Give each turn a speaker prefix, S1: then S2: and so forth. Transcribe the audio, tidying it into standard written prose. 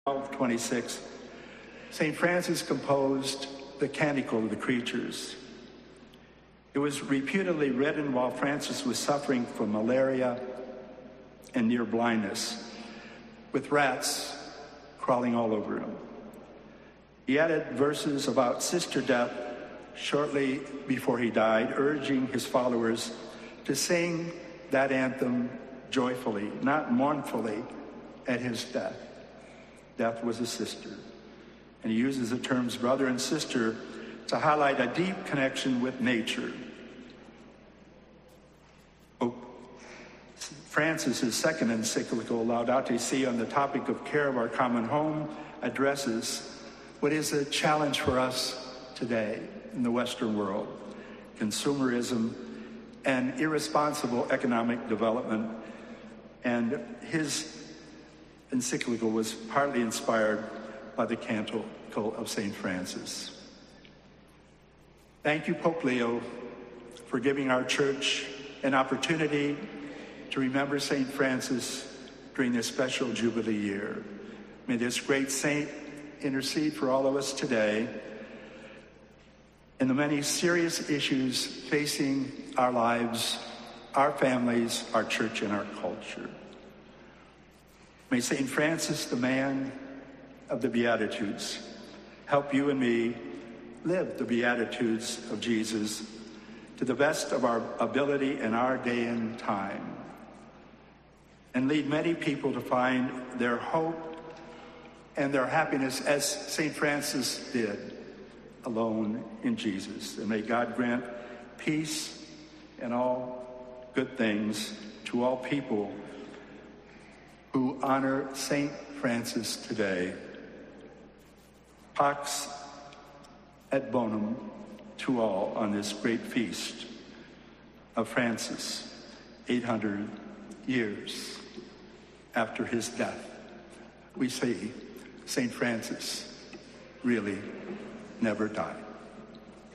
S1: 12:26, St. Francis composed the Canticle of the Creatures. It was reputedly written while Francis was suffering from malaria and near blindness, with rats crawling all over him. He added verses about Sister Death shortly before he died, urging his followers to sing that anthem joyfully, not mournfully, at his death. Death was a sister. And he uses the terms brother and sister to highlight a deep connection with nature. Pope Francis's second encyclical, Laudato Si', on the topic of care of our common home, addresses what is a challenge for us today in the Western world: consumerism and irresponsible economic development. And his encyclical was partly inspired by the Canticle of St. Francis. Thank you, Pope Leo, for giving our church an opportunity to remember St. Francis during this special Jubilee year. May this great saint intercede for all of us today in the many serious issues facing our lives, our families, our church, and our culture. May St. Francis, the man of the Beatitudes, help you and me live the Beatitudes of Jesus to the best of our ability in our day and time, and lead many people to find their hope and their happiness, as St. Francis did, alone in Jesus. And may God grant peace and all good things to all people who honor St. Francis today. Pax et bonum to all on this great feast of Francis, 800 years after his death. We see St. Francis really never died.